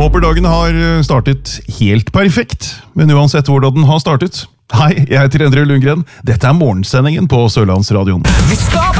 Håper dagen har startet helt perfekt, men uansett hvordan den har startet. Hei, jeg heter Endre Lundgren. Dette er morgensendingen på Sørlandsradioen. Vi skaper